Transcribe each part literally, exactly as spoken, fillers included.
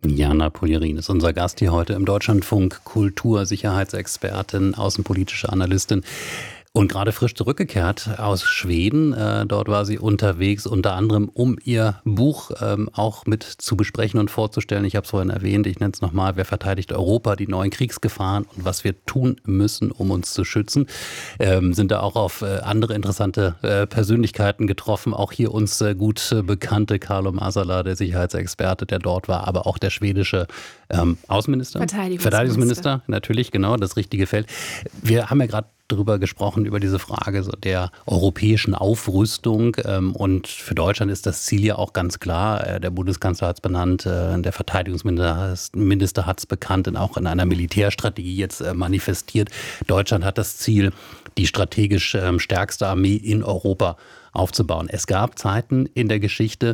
Jana Polirin ist unser Gast hier heute im Deutschlandfunk. Kultur, Sicherheitsexpertin, außenpolitische Analystin. Und gerade frisch zurückgekehrt aus Schweden. Äh, dort war sie unterwegs, unter anderem, um ihr Buch ähm, auch mit zu besprechen und vorzustellen. Ich habe es vorhin erwähnt, ich nenne es nochmal, wer verteidigt Europa, die neuen Kriegsgefahren und was wir tun müssen, um uns zu schützen. Ähm, sind da auch auf äh, andere interessante äh, Persönlichkeiten getroffen. Auch hier uns äh, gut äh, bekannte Carlo Masala, der Sicherheitsexperte, der dort war, aber auch der schwedische ähm, Außenminister. Verteidigungsminister. Verteidigungsminister, natürlich, genau, das richtige Feld. Wir haben ja gerade darüber gesprochen, über diese Frage so der europäischen Aufrüstung. Und für Deutschland ist das Ziel ja auch ganz klar. Der Bundeskanzler hat es benannt, der Verteidigungsminister hat es bekannt und auch in einer Militärstrategie jetzt manifestiert. Deutschland hat das Ziel, die strategisch stärkste Armee in Europa aufzubauen. Es gab Zeiten in der Geschichte,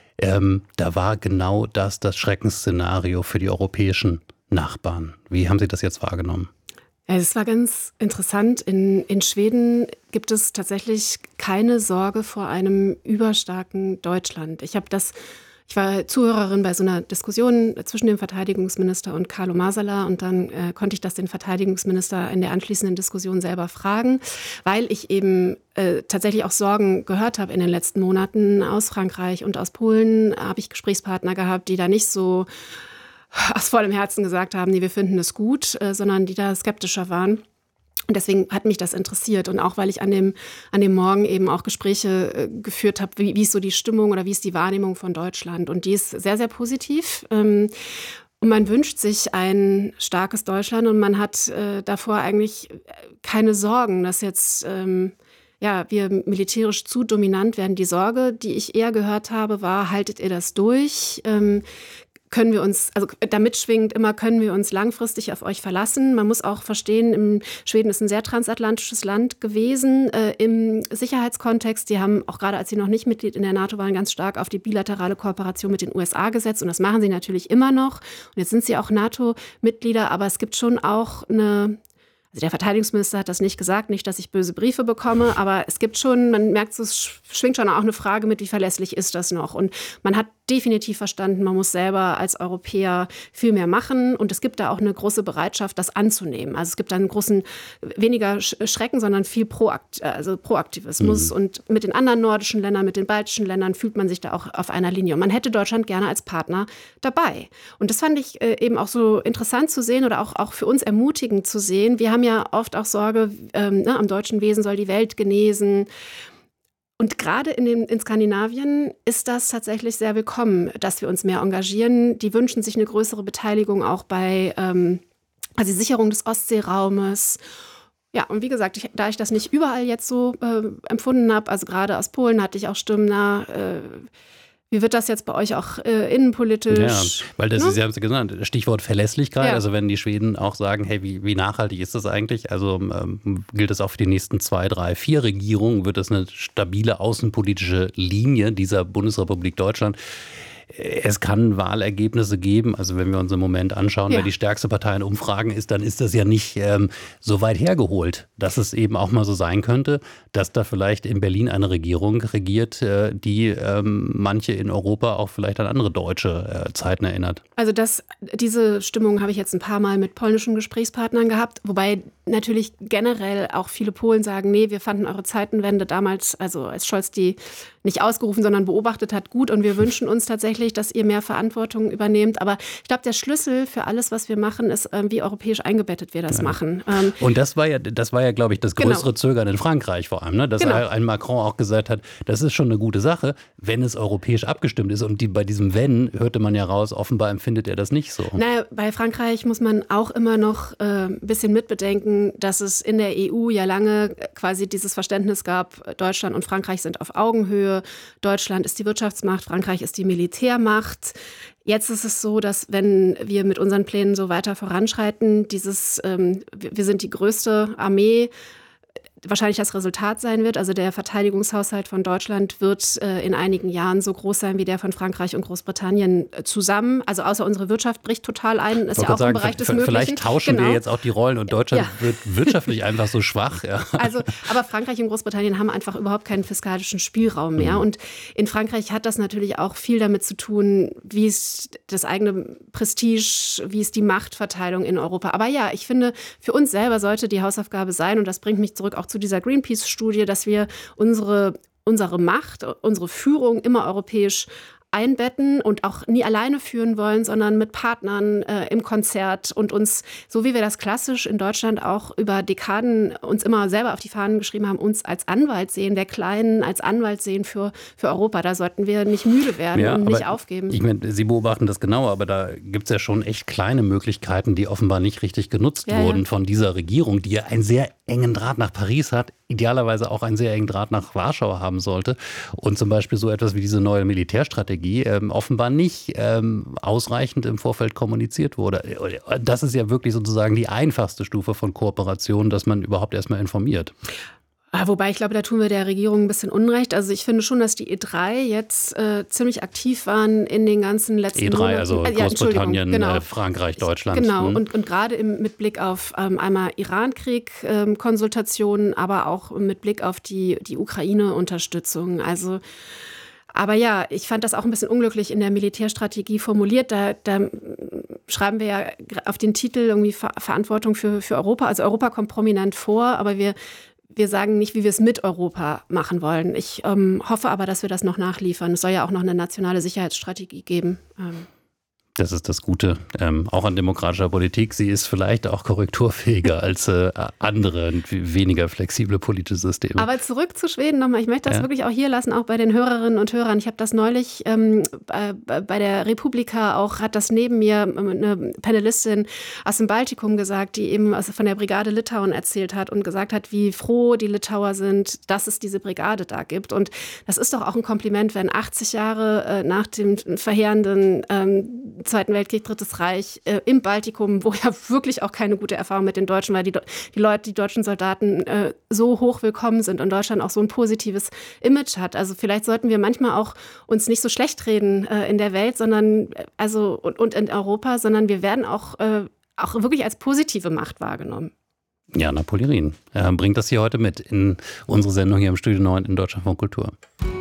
da war genau das das Schreckensszenario für die europäischen Nachbarn. Wie haben Sie das jetzt wahrgenommen? Ja, es war ganz interessant. In, in Schweden gibt es tatsächlich keine Sorge vor einem überstarken Deutschland. Ich habe das, ich war Zuhörerin bei so einer Diskussion zwischen dem Verteidigungsminister und Carlo Masala und dann äh, konnte ich das den Verteidigungsminister in der anschließenden Diskussion selber fragen, weil ich eben äh, tatsächlich auch Sorgen gehört habe in den letzten Monaten aus Frankreich und aus Polen. Habe ich Gesprächspartner gehabt, die da nicht so aus vollem Herzen gesagt haben, nee, wir finden es gut, äh, sondern die da skeptischer waren. Und deswegen hat mich das interessiert. Und auch, weil ich an dem, an dem Morgen eben auch Gespräche äh, geführt habe, wie, wie ist so die Stimmung oder wie ist die Wahrnehmung von Deutschland. Und die ist sehr, sehr positiv. Ähm, und man wünscht sich ein starkes Deutschland und man hat äh, davor eigentlich keine Sorgen, dass jetzt ähm, ja, wir militärisch zu dominant werden. Die Sorge, die ich eher gehört habe, war, haltet ihr das durch? Ähm, können wir uns, also damit schwingt immer, können wir uns langfristig auf euch verlassen. Man muss auch verstehen, im Schweden ist ein sehr transatlantisches Land gewesen äh, im Sicherheitskontext. Die haben auch gerade, als sie noch nicht Mitglied in der NATO waren, ganz stark auf die bilaterale Kooperation mit den U S A gesetzt. Und das machen sie natürlich immer noch. Und jetzt sind sie auch NATO-Mitglieder, aber es gibt schon auch eine... Also der Verteidigungsminister hat das nicht gesagt, nicht, dass ich böse Briefe bekomme, aber es gibt schon, man merkt, es schwingt schon auch eine Frage mit, wie verlässlich ist das noch? Und man hat definitiv verstanden, man muss selber als Europäer viel mehr machen und es gibt da auch eine große Bereitschaft, das anzunehmen. Also es gibt da einen großen, weniger Schrecken, sondern viel Proakt, also Proaktivismus. Mhm. Und mit den anderen nordischen Ländern, mit den baltischen Ländern fühlt man sich da auch auf einer Linie. Und man hätte Deutschland gerne als Partner dabei. Und das fand ich eben auch so interessant zu sehen oder auch, auch für uns ermutigend zu sehen. Wir haben ja oft auch Sorge, ähm, ne, am deutschen Wesen soll die Welt genesen. Und gerade in, den, in Skandinavien ist das tatsächlich sehr willkommen, dass wir uns mehr engagieren. Die wünschen sich eine größere Beteiligung auch bei ähm, also die Sicherung des Ostseeraumes. Ja, und wie gesagt, ich, da ich das nicht überall jetzt so äh, empfunden habe, also gerade aus Polen hatte ich auch Stimmen, na, äh, wie wird das jetzt bei euch auch äh, innenpolitisch? Ja, weil das ne? ist, Sie haben es genannt, Stichwort Verlässlichkeit. Ja. Also wenn die Schweden auch sagen, hey, wie, wie nachhaltig ist das eigentlich? Also ähm, gilt das auch für die nächsten zwei, drei, vier Regierungen? Wird das eine stabile außenpolitische Linie dieser Bundesrepublik Deutschland? Es kann Wahlergebnisse geben, also wenn wir uns im Moment anschauen, ja. wer die stärkste Partei in Umfragen ist, dann ist das ja nicht ähm, so weit hergeholt, dass es eben auch mal so sein könnte, dass da vielleicht in Berlin eine Regierung regiert, äh, die ähm, manche in Europa auch vielleicht an andere deutsche äh, Zeiten erinnert. Also das, diese Stimmung habe ich jetzt ein paar Mal mit polnischen Gesprächspartnern gehabt, wobei natürlich generell auch viele Polen sagen, nee, wir fanden eure Zeitenwende damals, also als Scholz die nicht ausgerufen, sondern beobachtet hat, gut und wir wünschen uns tatsächlich, dass ihr mehr Verantwortung übernehmt. Aber ich glaube, der Schlüssel für alles, was wir machen, ist, wie europäisch eingebettet wir das ja. machen. Ähm, und das war ja, das war ja, glaube ich, das größere genau. Zögern in Frankreich vor allem, ne? Dass genau. ein Macron auch gesagt hat, das ist schon eine gute Sache, wenn es europäisch abgestimmt ist. Und die, bei diesem Wenn hörte man ja raus, offenbar empfindet er das nicht so. Naja, bei Frankreich muss man auch immer noch äh, ein bisschen mitbedenken, dass es in der E U ja lange quasi dieses Verständnis gab, Deutschland und Frankreich sind auf Augenhöhe. Deutschland ist die Wirtschaftsmacht, Frankreich ist die Militärmacht. Jetzt ist es so, dass wenn wir mit unseren Plänen so weiter voranschreiten, dieses, ähm, wir sind die größte Armee, wahrscheinlich das Resultat sein wird. Also der Verteidigungshaushalt von Deutschland wird äh, in einigen Jahren so groß sein wie der von Frankreich und Großbritannien äh, zusammen. Also außer unsere Wirtschaft bricht total ein. Ist ja auch sagen, im Bereich des Möglichen. Vielleicht tauschen genau. wir jetzt auch die Rollen und Deutschland ja. wird wirtschaftlich einfach so schwach. Ja. Also, aber Frankreich und Großbritannien haben einfach überhaupt keinen fiskalischen Spielraum mehr. Mhm. Und in Frankreich hat das natürlich auch viel damit zu tun, wie ist das eigene Prestige, wie ist die Machtverteilung in Europa. Aber ja, ich finde, für uns selber sollte die Hausaufgabe sein, und das bringt mich zurück auch zu dieser Greenpeace-Studie, dass wir unsere, unsere Macht, unsere Führung immer europäisch einbetten und auch nie alleine führen wollen, sondern mit Partnern äh, im Konzert und uns, so wie wir das klassisch in Deutschland auch über Dekaden uns immer selber auf die Fahnen geschrieben haben, uns als Anwalt sehen, der Kleinen als Anwalt sehen für, für Europa. Da sollten wir nicht müde werden ja, und nicht aufgeben. Ich meine, Sie beobachten das genau, aber da gibt es ja schon echt kleine Möglichkeiten, die offenbar nicht richtig genutzt ja, wurden ja. von dieser Regierung, die ja einen sehr engen Draht nach Paris hat, idealerweise auch einen sehr engen Draht nach Warschau haben sollte und zum Beispiel so etwas wie diese neue Militärstrategie ähm, offenbar nicht ähm, ausreichend im Vorfeld kommuniziert wurde. Das ist ja wirklich sozusagen die einfachste Stufe von Kooperation, dass man überhaupt erstmal informiert. Wobei ich glaube, da tun wir der Regierung ein bisschen Unrecht. Also ich finde schon, dass die E drei jetzt äh, ziemlich aktiv waren in den ganzen letzten E drei, also Monaten. Ja, Großbritannien, genau. äh, Frankreich, Deutschland. Genau, und, und gerade im, mit Blick auf ähm, einmal Irankrieg, ähm, Konsultationen, aber auch mit Blick auf die, die Ukraine-Unterstützung. Also aber ja, ich fand das auch ein bisschen unglücklich in der Militärstrategie formuliert. Da, da schreiben wir ja auf den Titel irgendwie Ver- Verantwortung für, für Europa. Also Europa kommt prominent vor, aber wir Wir sagen nicht, wie wir es mit Europa machen wollen. Ich ähm, hoffe aber, dass wir das noch nachliefern. Es soll ja auch noch eine nationale Sicherheitsstrategie geben. Ähm. Das ist das Gute, ähm, auch an demokratischer Politik. Sie ist vielleicht auch korrekturfähiger als äh, andere, weniger flexible politische Systeme. Aber zurück zu Schweden nochmal. Ich möchte das ja. wirklich auch hier lassen, auch bei den Hörerinnen und Hörern. Ich habe das neulich ähm, äh, bei der Republika auch, hat das neben mir eine Panelistin aus dem Baltikum gesagt, die eben von der Brigade Litauen erzählt hat und gesagt hat, wie froh die Litauer sind, dass es diese Brigade da gibt. Und das ist doch auch ein Kompliment, wenn achtzig Jahre äh, nach dem verheerenden ähm, Zweiten Weltkrieg, Drittes Reich, äh, im Baltikum, wo ja wirklich auch keine gute Erfahrung mit den Deutschen, weil die, die Leute, die deutschen Soldaten äh, so hoch willkommen sind und Deutschland auch so ein positives Image hat. Also vielleicht sollten wir manchmal auch uns nicht so schlecht reden äh, in der Welt, sondern also und, und in Europa, sondern wir werden auch, äh, auch wirklich als positive Macht wahrgenommen. Jana Polirin äh, bringt das hier heute mit in unsere Sendung hier im Studio neun in Deutschlandfunk Kultur.